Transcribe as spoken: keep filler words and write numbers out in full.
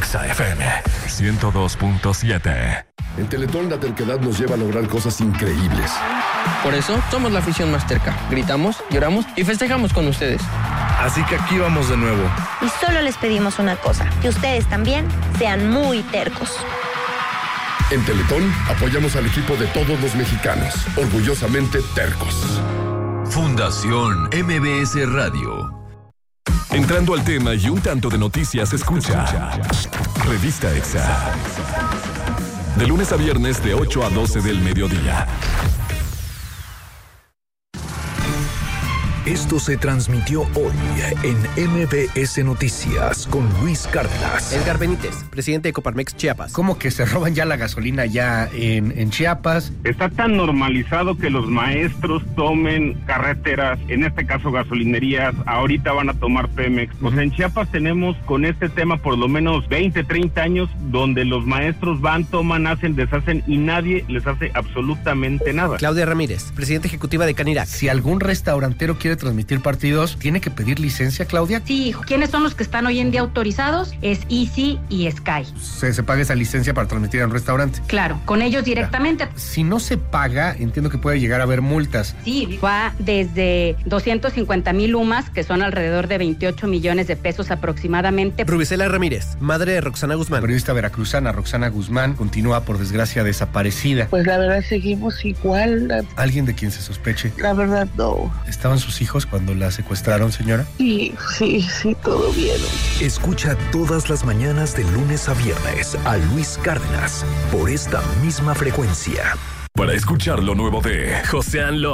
Exa F M ciento dos punto siete. En Teletón la terquedad nos lleva a lograr cosas increíbles. Por eso somos la afición más terca. Gritamos, lloramos y festejamos con ustedes. Así que aquí vamos de nuevo. Y solo les pedimos una cosa, que ustedes también sean muy tercos. En Teletón apoyamos al equipo de todos los mexicanos, orgullosamente tercos. Fundación M B S Radio. Entrando al tema y un tanto de noticias, escucha Revista Exa. De lunes a viernes de ocho a doce del mediodía. Esto se transmitió hoy en M B S Noticias con Luis Cárdenas. Edgar Benítez, presidente de Coparmex Chiapas. ¿Cómo que se roban ya la gasolina ya en, en Chiapas? Está tan normalizado que los maestros tomen carreteras, en este caso gasolinerías, ahorita van a tomar Pemex. O sea, en Chiapas tenemos con este tema por lo menos veinte, treinta años donde los maestros van, toman, hacen, deshacen y nadie les hace absolutamente nada. Claudia Ramírez, presidenta ejecutiva de Canirac. Si algún restaurantero quiere transmitir partidos, ¿tiene que pedir licencia, Claudia? Sí, ¿quiénes son los que están hoy en día autorizados? Es Easy y Sky. Se, se paga esa licencia para transmitir en un restaurante. Claro, con ellos directamente. Si no se paga, entiendo que puede llegar a haber multas. Sí, va desde doscientos cincuenta mil U M A S, que son alrededor de veintiocho millones de pesos aproximadamente. Rubicela Ramírez, madre de Roxana Guzmán. La periodista veracruzana Roxana Guzmán continúa por desgracia desaparecida. Pues la verdad seguimos igual. ¿Alguien de quien se sospeche? La verdad no. ¿Estaban sus hijos cuando la secuestraron, señora? Sí, sí, sí, todo bien. Escucha todas las mañanas de lunes a viernes a Luis Cárdenas por esta misma frecuencia. Para escuchar lo nuevo de José Anlo.